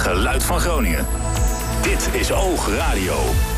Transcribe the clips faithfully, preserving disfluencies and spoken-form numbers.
geluid van Groningen. Dit is Oog Radio.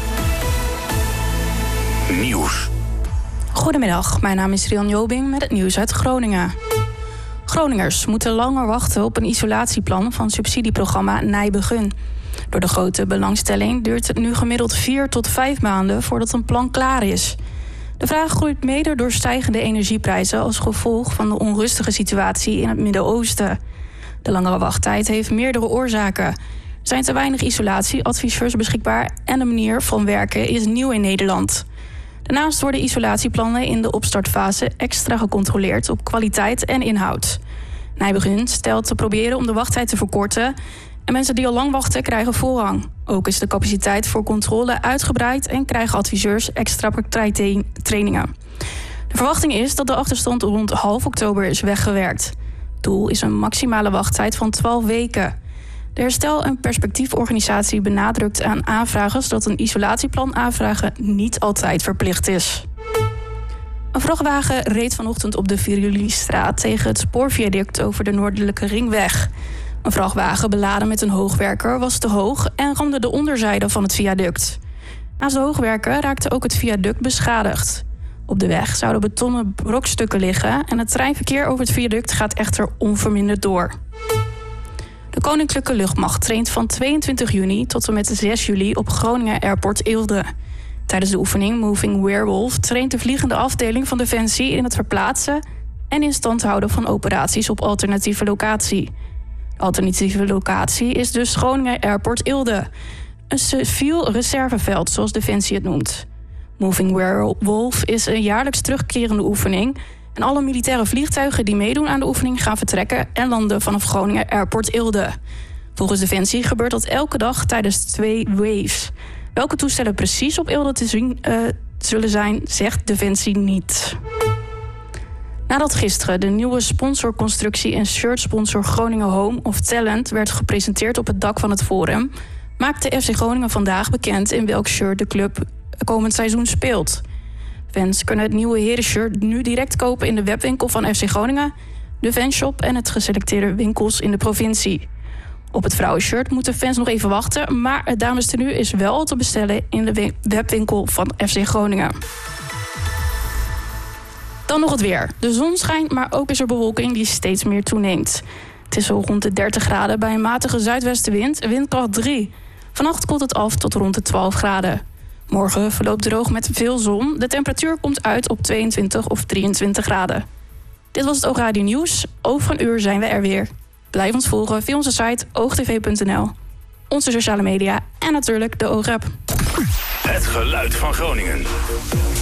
Nieuws. Goedemiddag, mijn naam is Rian Jobing met het nieuws uit Groningen. Groningers moeten langer wachten op een isolatieplan van subsidieprogramma Nijbegun. Door de grote belangstelling duurt het nu gemiddeld vier tot vijf maanden voordat een plan klaar is. De vraag groeit mede door stijgende energieprijzen als gevolg van de onrustige situatie in het Midden-Oosten. De langere wachttijd heeft meerdere oorzaken. Er zijn te weinig isolatieadviseurs beschikbaar en de manier van werken is nieuw in Nederland. Daarnaast worden isolatieplannen in de opstartfase extra gecontroleerd op kwaliteit en inhoud. Nijbegun stelt te proberen om de wachttijd te verkorten en mensen die al lang wachten krijgen voorrang. Ook is de capaciteit voor controle uitgebreid en krijgen adviseurs extra praktijktrainingen. De verwachting is dat de achterstand rond half oktober is weggewerkt. Doel is een maximale wachttijd van twaalf weken. De Herstel- en Perspectieforganisatie benadrukt aan aanvragers dat een isolatieplan aanvragen niet altijd verplicht is. Een vrachtwagen reed vanochtend op de Viruliestraat tegen het spoorviaduct over de Noordelijke Ringweg. Een vrachtwagen beladen met een hoogwerker was te hoog en ramde de onderzijde van het viaduct. Naast de hoogwerker raakte ook het viaduct beschadigd. Op de weg zouden betonnen brokstukken liggen en het treinverkeer over het viaduct gaat echter onverminderd door. De Koninklijke Luchtmacht traint van tweeëntwintig juni tot en met zes juli op Groningen Airport Eelde. Tijdens de oefening Moving Werewolf traint de vliegende afdeling van Defensie in het verplaatsen en in stand houden van operaties op alternatieve locatie. De alternatieve locatie is dus Groningen Airport Eelde, een civiel reserveveld zoals Defensie het noemt. Moving Werewolf is een jaarlijks terugkerende oefening en alle militaire vliegtuigen die meedoen aan de oefening gaan vertrekken en landen vanaf Groningen Airport Eelde. Volgens Defensie gebeurt dat elke dag tijdens twee waves. Welke toestellen precies op Eelde te zien uh, zullen zijn, zegt Defensie niet. Nadat gisteren de nieuwe sponsorconstructie en shirtsponsor Groningen Home of Talent werd gepresenteerd op het dak van het Forum, maakte F C Groningen vandaag bekend in welk shirt de club komend seizoen speelt. Fans kunnen het nieuwe herenshirt nu direct kopen in de webwinkel van F C Groningen, de fanshop en het geselecteerde winkels in de provincie. Op het vrouwenshirt moeten fans nog even wachten, maar het damestenu is wel te bestellen in de webwinkel van F C Groningen. Dan nog het weer. De zon schijnt, maar ook is er bewolking die steeds meer toeneemt. Het is zo rond de dertig graden bij een matige zuidwestenwind, windkracht drie. Vannacht koelt het af tot rond de twaalf graden. Morgen verloopt droog met veel zon. De temperatuur komt uit op tweeëntwintig of drieëntwintig graden. Dit was het Oog Radio Nieuws. Over een uur zijn we er weer. Blijf ons volgen via onze site oogtv punt n l, onze sociale media en natuurlijk de Oog-app. Het geluid van Groningen.